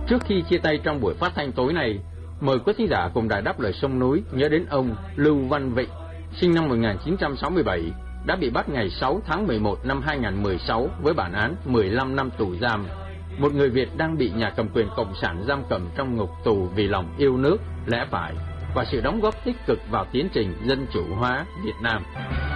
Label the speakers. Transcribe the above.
Speaker 1: Trước khi chia tay trong buổi phát thanh tối này, mời quý thính giả cùng Đài Đáp Lời Sông Núi nhớ đến ông Lưu Văn Vịnh, sinh năm 1967, đã bị bắt ngày 6 tháng 11 năm 2016 với bản án 15 năm tù giam. Một người Việt đang bị nhà cầm quyền cộng sản giam cầm trong ngục tù vì lòng yêu nước, lẽ phải và sự đóng góp tích cực vào tiến trình dân chủ hóa Việt Nam.